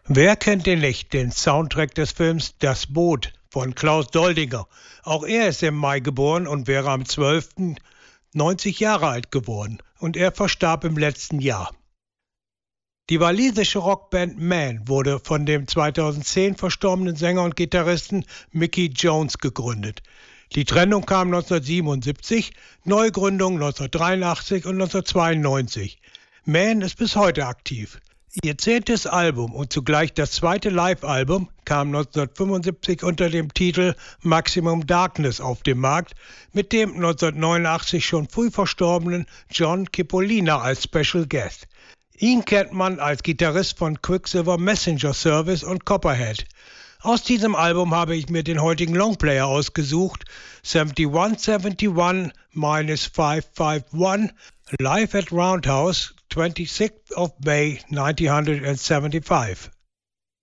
Wer kennt den nicht, den Soundtrack des Films Das Boot von Klaus Doldinger. Auch er ist im Mai geboren und wäre am 12. 90 Jahre alt geworden. Und er verstarb im letzten Jahr. Die walisische Rockband Man wurde von dem 2010 verstorbenen Sänger und Gitarristen Mickey Jones gegründet. Die Trennung kam 1977, Neugründung 1983 und 1992. Man ist bis heute aktiv. Ihr 10. Album und zugleich das zweite Live-Album kam 1975 unter dem Titel Maximum Darkness auf den Markt, mit dem 1989 schon früh verstorbenen John Cipollina als Special Guest. Ihn kennt man als Gitarrist von Quicksilver Messenger Service und Copperhead. Aus diesem Album habe ich mir den heutigen Longplayer ausgesucht, 7171-551, live at Roundhouse, 26th of May 1975.